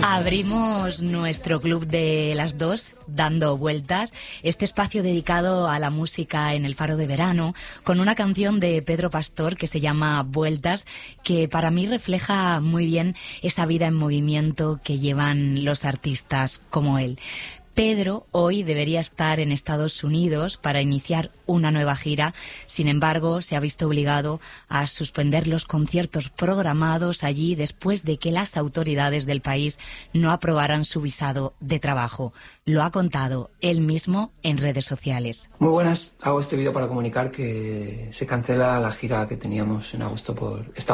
Abrimos nuestro club de las dos, Dando Vueltas, este espacio dedicado a la música en el Faro de Verano, con una canción de Pedro Pastor que se llama Vueltas, que para mí refleja muy bien esa vida en movimiento que llevan los artistas como él. Pedro hoy debería estar en Estados Unidos para iniciar una nueva gira. Sin embargo, se ha visto obligado a suspender los conciertos programados allí después de que las autoridades del país no aprobaran su visado de trabajo. Lo ha contado él mismo en redes sociales. Muy buenas, hago este vídeo para comunicar que se cancela la gira que teníamos en agosto por Estados Unidos.